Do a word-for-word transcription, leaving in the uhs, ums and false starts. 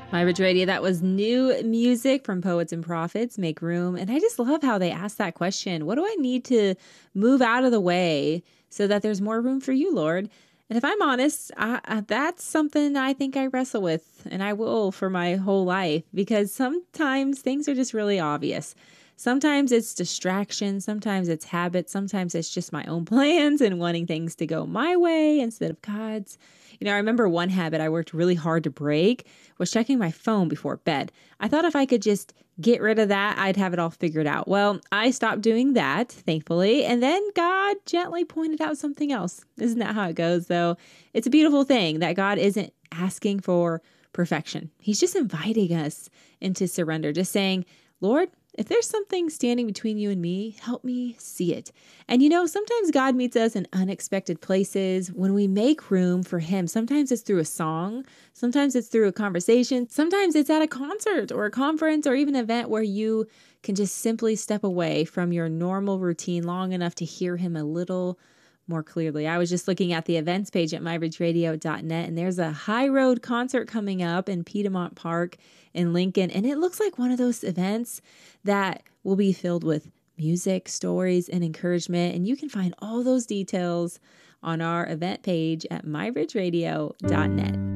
My Ridge Radio, that was new music from Poets and Prophets, Make Room. And I just love how they ask that question. What do I need to move out of the way so that there's more room for you, Lord? And if I'm honest, I, I, that's something I think I wrestle with, and I will for my whole life, because sometimes things are just really obvious. Sometimes it's distraction, sometimes it's habit, sometimes it's just my own plans and wanting things to go my way instead of God's. You know, I remember one habit I worked really hard to break was checking my phone before bed. I thought if I could just get rid of that, I'd have it all figured out. Well, I stopped doing that, thankfully, and then God gently pointed out something else. Isn't that how it goes, though? It's a beautiful thing that God isn't asking for perfection. He's just inviting us into surrender, just saying, Lord, if there's something standing between you and me, help me see it. And you know, sometimes God meets us in unexpected places when we make room for him. Sometimes it's through a song. Sometimes it's through a conversation. Sometimes it's at a concert or a conference or even an event where you can just simply step away from your normal routine long enough to hear him a little more clearly. I was just looking at the events page at my ridge radio dot net, and there's a High Road concert coming up in Piedmont Park in Lincoln. And it looks like one of those events that will be filled with music, stories, and encouragement. And you can find all those details on our event page at my ridge radio dot net.